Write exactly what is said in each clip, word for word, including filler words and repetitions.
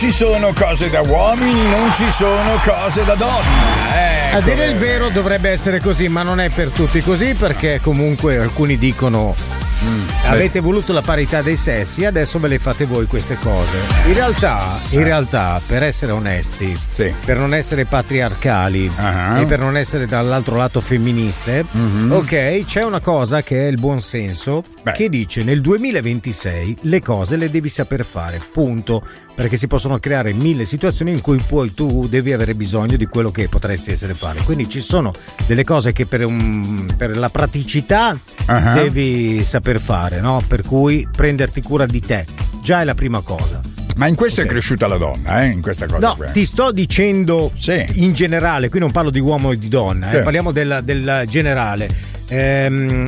Ci sono cose da uomini, non ci sono cose da donna. Ecco. A dire il vero dovrebbe essere così, ma non è per tutti così, perché comunque alcuni dicono mm, avete voluto la parità dei sessi, adesso ve le fate voi queste cose. In realtà, in realtà per essere onesti, sì. per non essere patriarcali uh-huh. e per non essere dall'altro lato femministe, uh-huh. ok, c'è una cosa che è il buon senso. Beh. Che dice nel duemilaventisei le cose le devi saper fare, punto, perché si possono creare mille situazioni in cui poi tu devi avere bisogno di quello che potresti essere fare. Quindi ci sono delle cose che per, un, per la praticità uh-huh. devi saper fare, no? Per cui prenderti cura di te già è la prima cosa. Ma in questo okay. è cresciuta la donna, eh? In questa cosa. No, qui. ti sto dicendo sì. in generale, qui non parlo di uomo e di donna, sì. eh, parliamo del, del generale. Ehm,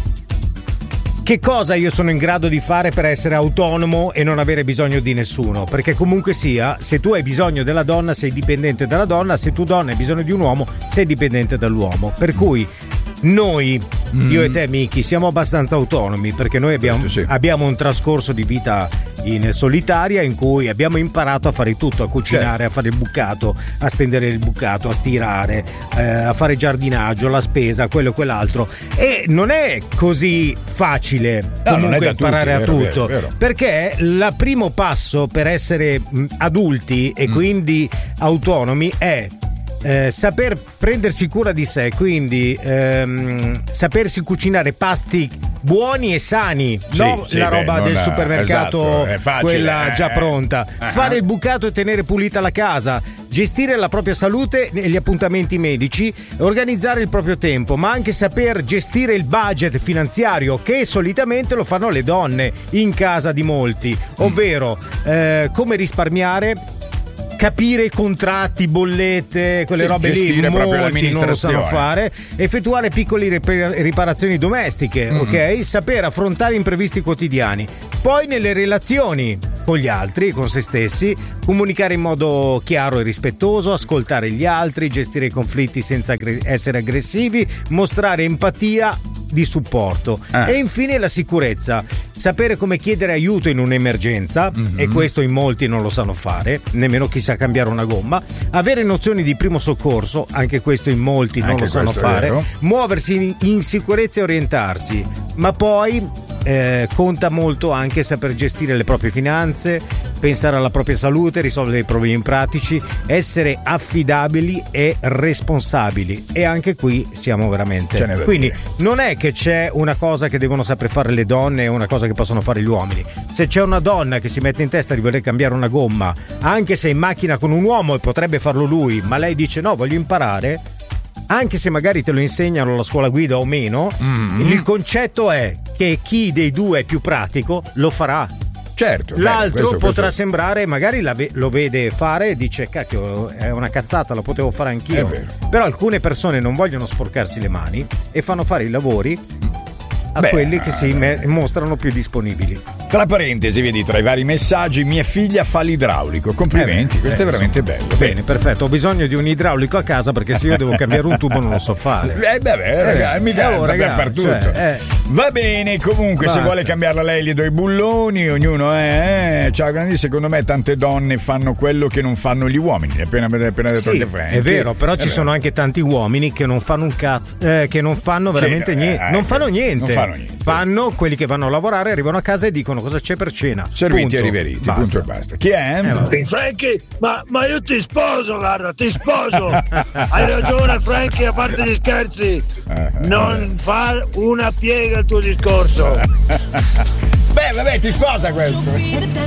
Che cosa io sono in grado di fare per essere autonomo e non avere bisogno di nessuno? Perché comunque sia, se tu hai bisogno della donna sei dipendente dalla donna, se tu donna hai bisogno di un uomo sei dipendente dall'uomo. Per cui noi, mm. io e te Miki, siamo abbastanza autonomi perché noi abbiamo, sì. abbiamo un trascorso di vita in solitaria in cui abbiamo imparato a fare tutto, a cucinare, certo. a fare il bucato, a stendere il bucato, a stirare, eh, a fare giardinaggio, la spesa, quello e quell'altro, e non è così facile no, comunque imparare tutti, a vero, tutto, vero, vero. Perché il primo passo per essere mh, adulti e mm. quindi autonomi è Eh, saper prendersi cura di sé, quindi ehm, sapersi cucinare pasti buoni e sani, sì, no sì, la beh, roba del supermercato, esatto, quella eh, già pronta, eh, fare il bucato e tenere pulita la casa, gestire la propria salute negli appuntamenti medici, organizzare il proprio tempo, ma anche saper gestire il budget finanziario che solitamente lo fanno le donne in casa di molti, ovvero mm. eh, come risparmiare, capire i contratti, bollette, quelle sì, robe lì, molti non lo sanno fare, effettuare piccole rip- riparazioni domestiche, mm-hmm. ok? Saper affrontare imprevisti quotidiani. Poi nelle relazioni con gli altri, con se stessi, comunicare in modo chiaro e rispettoso, ascoltare gli altri, gestire i conflitti senza aggre- essere aggressivi, mostrare empatia di supporto ah. e infine la sicurezza, sapere come chiedere aiuto in un'emergenza, mm-hmm. e questo in molti non lo sanno fare, nemmeno chi sa cambiare una gomma, avere nozioni di primo soccorso, anche questo in molti non anche lo sanno fare, muoversi in, in sicurezza e orientarsi, ma poi Eh, conta molto anche saper gestire le proprie finanze, pensare alla propria salute, risolvere i problemi pratici, essere affidabili e responsabili, e anche qui siamo veramente quindi non è che c'è una cosa che devono saper fare le donne e una cosa che possono fare gli uomini. Se c'è una donna che si mette in testa di voler cambiare una gomma anche se è in macchina con un uomo e potrebbe farlo lui, ma lei dice no, voglio imparare, anche se magari te lo insegnano alla scuola guida o meno, mm-hmm. il concetto è che chi dei due è più pratico lo farà. Certo. L'altro beh, questo, potrà questo... sembrare, magari la ve- lo vede fare e dice cacchio, è una cazzata, lo potevo fare anch'io. Però alcune persone non vogliono sporcarsi le mani e fanno fare i lavori a Beh, quelli che si me- mostrano più disponibili. Tra parentesi, vedi, tra i vari messaggi, mia figlia fa l'idraulico. Complimenti, eh, questo eh, è veramente insomma. bello. Bene, perfetto. Ho bisogno di un idraulico a casa perché se io devo cambiare un tubo non lo so fare. Eh, beh, beh ragazzi, mica eh, oh, ragazzi, per tutto. Cioè, eh. Va bene, comunque, Basta. se vuole cambiarla lei, gli do i bulloni, ognuno è. Eh. Ciao, grandi, secondo me tante donne fanno quello che non fanno gli uomini. Appena, appena detto sì, anche Frank. È vero, però è ci vero. sono anche tanti uomini che non fanno un cazzo, eh, che non fanno veramente che, niente. Eh, non fanno niente. Non fanno niente. Fanno quelli che vanno a lavorare, arrivano a casa e dicono cosa c'è per cena. Serviti punto. e riveriti, Basta. punto e basta. Chi è? Eh, Frankie, ma, ma io ti sposo, guarda, ti sposo. Hai ragione, Frankie, a parte gli scherzi. Non far una piega il tuo discorso. Beh, vabbè, ti sposa questo.